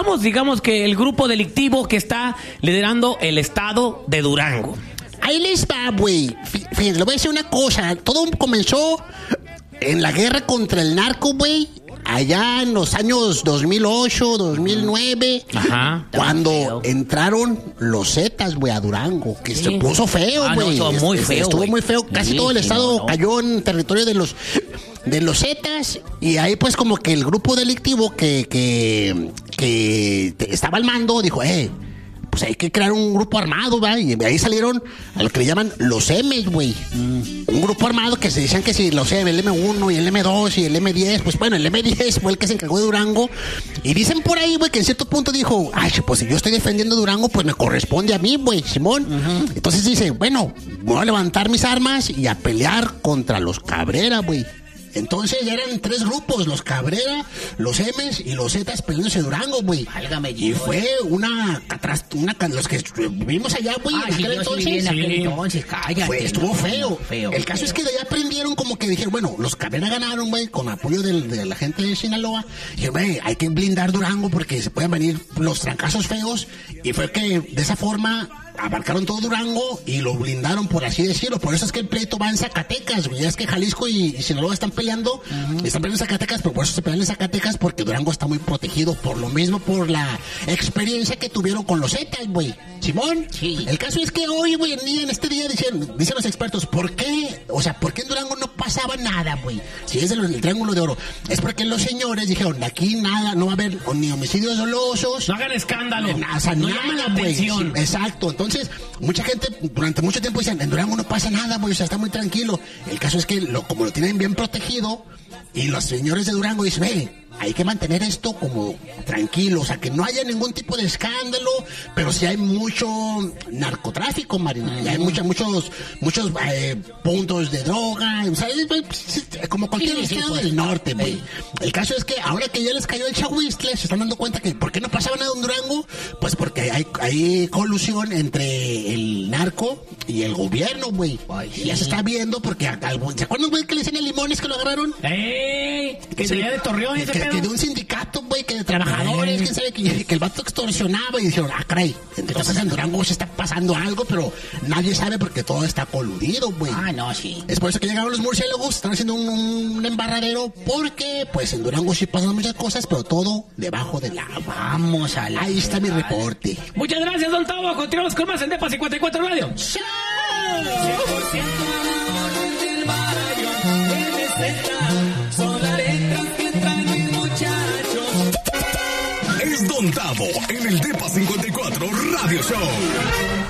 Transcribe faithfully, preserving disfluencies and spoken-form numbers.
Vamos, digamos que el grupo delictivo que está liderando el estado de Durango. Ahí les va, güey. Fíjense, le voy a decir una cosa. Todo comenzó en la guerra contra el narco, güey. Allá en los años dos mil ocho, dos mil nueve, Ajá, cuando feo. entraron los Zetas, güey, a Durango, que Sí. se puso feo, Ah, no, güey. estuvo muy feo, Estuvo güey. muy feo. Casi Sí, todo el sí, estado no, no. cayó en territorio de los de los Zetas, y ahí pues como que el grupo delictivo que, que, que estaba al mando dijo, eh, pues hay que crear un grupo armado, ¿va? Y ahí salieron a lo que le llaman los M's, güey. Mm. Un grupo armado que se decían que si los M, el eme uno y el eme dos y el eme diez, pues bueno, el eme diez fue el que se encargó de Durango. Y dicen por ahí, güey, que en cierto punto dijo, ay, pues si yo estoy defendiendo Durango, pues me corresponde a mí, güey, Simón. Uh-huh. Entonces dice, bueno, voy a levantar mis armas y a pelear contra los Cabrera, güey. Entonces ya eran tres grupos, los Cabrera, los M's y los Zetas peleándose en Durango, güey. Válgame, y fue una catástrofe, una, los que vivimos allá, güey, Ah, en sí, aquel yo entonces. sí viví en aquel entonces, cállate. Fue, estuvo no, feo. no, feo. El caso es que de allá aprendieron como que dijeron, bueno, los Cabrera ganaron, güey, con apoyo del, de la gente de Sinaloa. Y dijeron, güey, hay que blindar Durango porque se pueden venir los trancazos feos. Y fue que de esa forma abarcaron todo Durango y lo blindaron, por así decirlo. Por eso es que el pleito va en Zacatecas, güey. Ya es que Jalisco y, y Sinaloa están peleando, uh-huh. están peleando en Zacatecas, pero por eso se pelean en Zacatecas, porque Durango está muy protegido, por lo mismo, por la experiencia que tuvieron con los Zetas, güey. Simón, sí. El caso es que hoy, güey, en este día dicen, dicen los expertos, ¿por qué? O sea, ¿por qué en Durango no pasaba nada, güey? Si es el, el Triángulo de Oro. Es porque los señores dijeron, de aquí nada, no va a haber ni homicidios dolosos. No hagan escándalo. Eh, o sea, no nada, llamen la güey. atención. Sí, exacto. Entonces, mucha gente durante mucho tiempo decían, en Durango no pasa nada, güey, o sea, está muy tranquilo. El caso es que lo, como lo tienen bien protegido, y los señores de Durango dicen, hey, hay que mantener esto como tranquilo, o sea, que no haya ningún tipo de escándalo, pero sí hay mucho narcotráfico, Marina, y hay mucha, muchos muchos eh, puntos de droga, o sea, es, como cualquier sí, estado sí, pues, del norte, güey. Sí. El caso es que ahora que ya les cayó el Chahuistle, se están dando cuenta que ¿por qué no pasaba nada en Durango? Pues porque hay, hay colusión entre el narco y el gobierno, güey. Sí. Ya se está viendo porque, ¿se acuerdan, güey, que le decían a Limones que lo agarraron? ¡Ey! Que se de Torreón y que, que de un sindicato, güey, que de trabajadores, quién sabe, que, que el vato extorsionaba y dijeron, ah, caray, entonces en Durango se está pasando algo, pero nadie sabe porque todo está coludido, güey. Ah, no, sí. Es por eso que llegaron los murciélagos, están haciendo un, un embarradero, porque, pues, en Durango sí pasan muchas cosas, pero todo debajo del agua. Vamos a la... Ahí está mi reporte. Muchas gracias, don Tavo. Continuamos con más en Depa cincuenta y cuatro Radio. ¡Chao! cien por ciento del barrio, son las letras que traen mis muchachos. Es Don Tavo en el Depa cincuenta y cuatro Radio Show.